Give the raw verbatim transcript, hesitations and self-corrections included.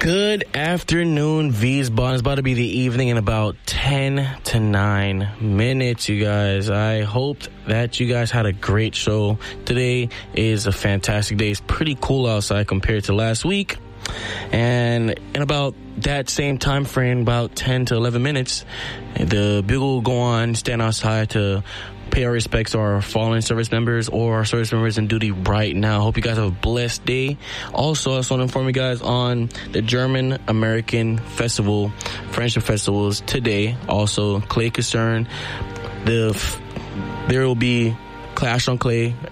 Good afternoon, Wiesbaden. It's about to be the evening in about ten to nine minutes, you guys. I hope that you guys had a great show. Today is a fantastic day. It's pretty cool outside compared to last week. And in about that same time frame, about ten to eleven minutes, the Bugle will go on, stand outside to pay our respects to our fallen service members or our service members in duty right now. Hope you guys have a blessed day. Also, I just want to inform you guys on the German American Festival, Friendship Festivals today. Also, Clay Concern. The, there will be Clash on Clay